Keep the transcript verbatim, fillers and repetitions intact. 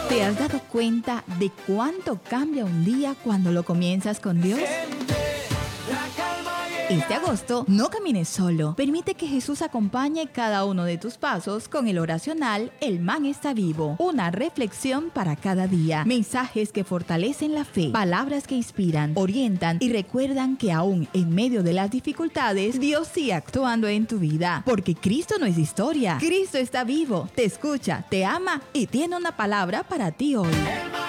¿Te has dado cuenta de cuánto cambia un día cuando lo comienzas con Dios? Este agosto, no camines solo. Permite que Jesús acompañe cada uno de tus pasos con el oracional El Man está vivo. Una reflexión para cada día. Mensajes que fortalecen la fe. Palabras que inspiran, orientan y recuerdan que aún en medio de las dificultades, Dios sigue actuando en tu vida. Porque Cristo no es historia. Cristo está vivo, te escucha, te ama y tiene una palabra para ti hoy.